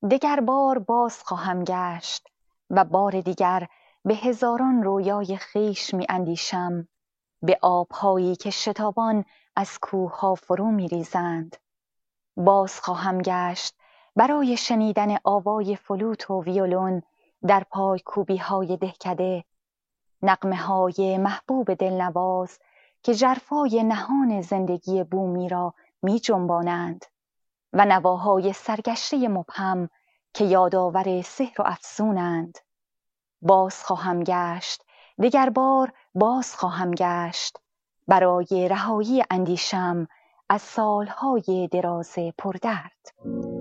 دگر بار باز خواهم گشت و بار دیگر به هزاران رویای خویش می اندیشم، به آبهایی که شتابان از کوه‌ها فرو می ریزند. باز خواهم گشت برای شنیدن آوای فلوت و ویولون در پایکوبی‌های دهکده، نغمه‌های محبوب دلنواز که ژرفای نهان زندگی بومی را می جنبانند و نواهای سرگشته مبهم که یادآور سحر و افسونند. باز خواهم گشت، دگر بار باز خواهم گشت برای رهایی اندیشم از سالهای دراز پردرد.